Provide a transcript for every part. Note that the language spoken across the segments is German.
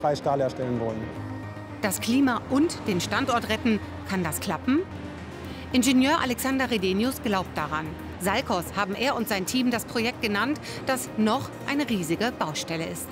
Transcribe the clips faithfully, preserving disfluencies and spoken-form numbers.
frei Stahl herstellen wollen. Das Klima und den Standort retten, kann das klappen? Ingenieur Alexander Redenius glaubt daran. Salcos haben er und sein Team das Projekt genannt, das noch eine riesige Baustelle ist.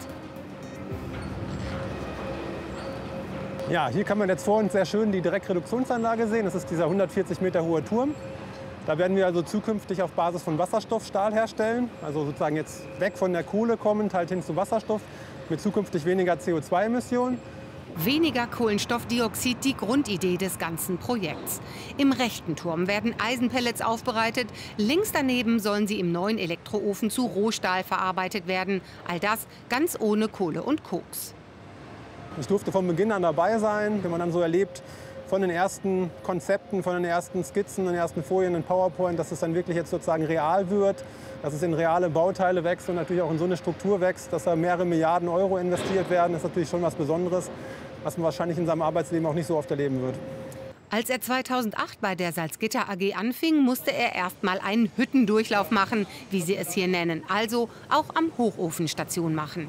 Ja, hier kann man jetzt vor uns sehr schön die Direktreduktionsanlage sehen. Das ist dieser hundertvierzig Meter hohe Turm. Da werden wir also zukünftig auf Basis von Wasserstoff Stahl herstellen. Also sozusagen jetzt weg von der Kohle kommend, halt hin zu Wasserstoff mit zukünftig weniger C O zwei Emissionen. Weniger Kohlenstoffdioxid, die Grundidee des ganzen Projekts. Im rechten Turm werden Eisenpellets aufbereitet. Links daneben sollen sie im neuen Elektroofen zu Rohstahl verarbeitet werden. All das ganz ohne Kohle und Koks. Ich durfte von Beginn an dabei sein, wenn man dann so erlebt, von den ersten Konzepten, von den ersten Skizzen, den ersten Folien in PowerPoint, dass es dann wirklich jetzt sozusagen real wird, dass es in reale Bauteile wächst und natürlich auch in so eine Struktur wächst, dass da mehrere Milliarden Euro investiert werden. Das ist natürlich schon was Besonderes, was man wahrscheinlich in seinem Arbeitsleben auch nicht so oft erleben wird. Als er zweitausendacht bei der Salzgitter A G anfing, musste er erst mal einen Hüttendurchlauf machen, wie sie es hier nennen. Also auch am Hochofenstation machen.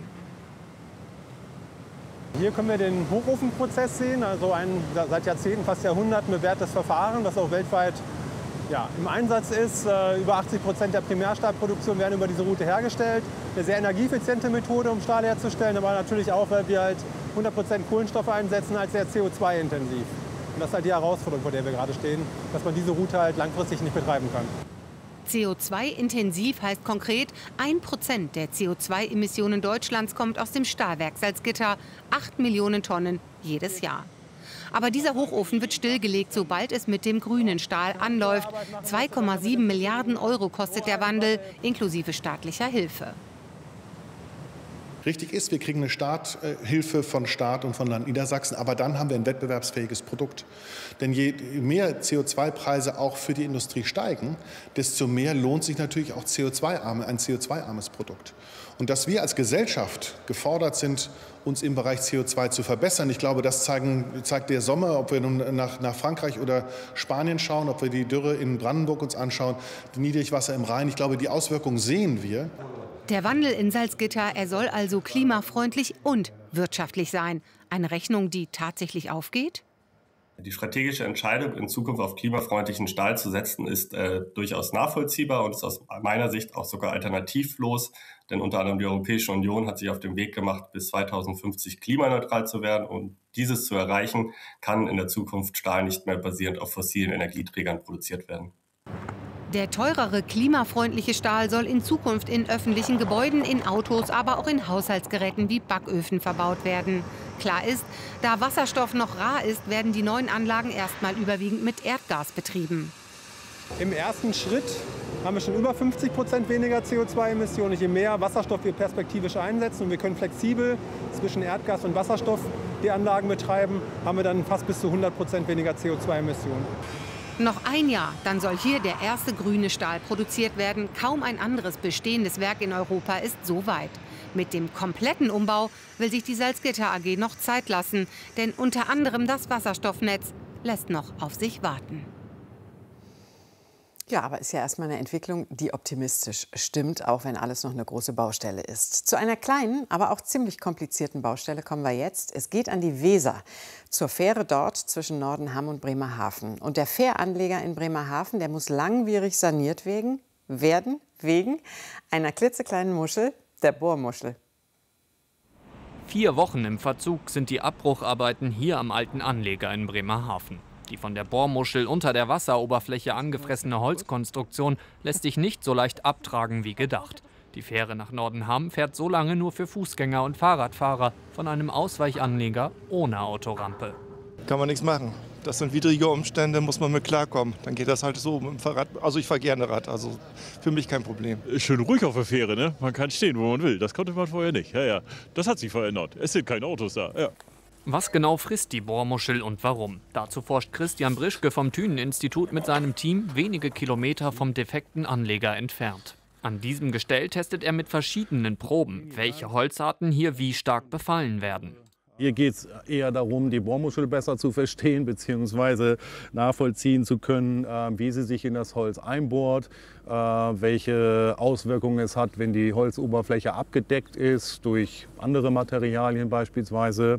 Hier können wir den Hochofenprozess sehen, also ein seit Jahrzehnten, fast Jahrhunderten bewährtes Verfahren, das auch weltweit ja, im Einsatz ist. Äh, über achtzig Prozent der Primärstahlproduktion werden über diese Route hergestellt. Eine sehr energieeffiziente Methode, um Stahl herzustellen, aber natürlich auch, weil wir halt hundert Prozent Kohlenstoff einsetzen, als sehr C O zwei intensiv. Und das ist halt die Herausforderung, vor der wir gerade stehen, dass man diese Route halt langfristig nicht betreiben kann. C O zwei intensiv heißt konkret, ein Prozent der C O zwei Emissionen Deutschlands kommt aus dem Stahlwerk Salzgitter, acht Millionen Tonnen jedes Jahr. Aber dieser Hochofen wird stillgelegt, sobald es mit dem grünen Stahl anläuft. zwei Komma sieben Milliarden Euro kostet der Wandel, inklusive staatlicher Hilfe. Richtig ist, wir kriegen eine Starthilfe von Staat und von Land Niedersachsen, aber dann haben wir ein wettbewerbsfähiges Produkt. Denn je mehr C O zwei Preise auch für die Industrie steigen, desto mehr lohnt sich natürlich auch C O zwei arme, ein C O zwei armes Produkt. Und dass wir als Gesellschaft gefordert sind, uns im Bereich C O zwei zu verbessern, ich glaube, das zeigen, zeigt der Sommer, ob wir nun nach, nach Frankreich oder Spanien schauen, ob wir die Dürre in Brandenburg uns anschauen, die Niedrigwasser im Rhein. Ich glaube, die Auswirkungen sehen wir. Der Wandel in Salzgitter, er soll also klimafreundlich und wirtschaftlich sein. Eine Rechnung, die tatsächlich aufgeht? Die strategische Entscheidung, in Zukunft auf klimafreundlichen Stahl zu setzen, ist äh, durchaus nachvollziehbar und ist aus meiner Sicht auch sogar alternativlos. Denn unter anderem die Europäische Union hat sich auf den Weg gemacht, bis zweitausendfünfzig klimaneutral zu werden. Und dieses zu erreichen, kann in der Zukunft Stahl nicht mehr basierend auf fossilen Energieträgern produziert werden. Der teurere, klimafreundliche Stahl soll in Zukunft in öffentlichen Gebäuden, in Autos, aber auch in Haushaltsgeräten wie Backöfen verbaut werden. Klar ist, da Wasserstoff noch rar ist, werden die neuen Anlagen erstmal überwiegend mit Erdgas betrieben. Im ersten Schritt haben wir schon über fünfzig Prozent weniger C O zwei Emissionen. Je mehr Wasserstoff wir perspektivisch einsetzen und wir können flexibel zwischen Erdgas und Wasserstoff die Anlagen betreiben, haben wir dann fast bis zu hundert Prozent weniger C O zwei Emissionen. Noch ein Jahr, dann soll hier der erste grüne Stahl produziert werden. Kaum ein anderes bestehendes Werk in Europa ist so weit. Mit dem kompletten Umbau will sich die Salzgitter A G noch Zeit lassen. Denn unter anderem das Wasserstoffnetz lässt noch auf sich warten. Ja, aber ist ja erstmal eine Entwicklung, die optimistisch stimmt, auch wenn alles noch eine große Baustelle ist. Zu einer kleinen, aber auch ziemlich komplizierten Baustelle kommen wir jetzt. Es geht an die Weser, zur Fähre dort zwischen Nordenham und Bremerhaven. Und der Fähranleger in Bremerhaven, der muss langwierig saniert wegen, werden wegen einer klitzekleinen Muschel, der Bohrmuschel. Vier Wochen im Verzug sind die Abbrucharbeiten hier am alten Anleger in Bremerhaven. Die von der Bohrmuschel unter der Wasseroberfläche angefressene Holzkonstruktion lässt sich nicht so leicht abtragen wie gedacht. Die Fähre nach Nordenham fährt so lange nur für Fußgänger und Fahrradfahrer von einem Ausweichanleger ohne Autorampe. Kann man nichts machen. Das sind widrige Umstände, muss man mit klarkommen. Dann geht das halt so mit dem Fahrrad. Also ich fahre gerne Rad, also für mich kein Problem. Ist schön ruhig auf der Fähre, ne? Man kann stehen, wo man will. Das konnte man vorher nicht. Ja, ja. Das hat sich verändert. Es sind keine Autos da. Ja. Was genau frisst die Bohrmuschel und warum? Dazu forscht Christian Brischke vom Thünen-Institut mit seinem Team wenige Kilometer vom defekten Anleger entfernt. An diesem Gestell testet er mit verschiedenen Proben, welche Holzarten hier wie stark befallen werden. Hier geht es eher darum, die Bohrmuschel besser zu verstehen bzw. nachvollziehen zu können, äh, wie sie sich in das Holz einbohrt, äh, welche Auswirkungen es hat, wenn die Holzoberfläche abgedeckt ist durch andere Materialien beispielsweise.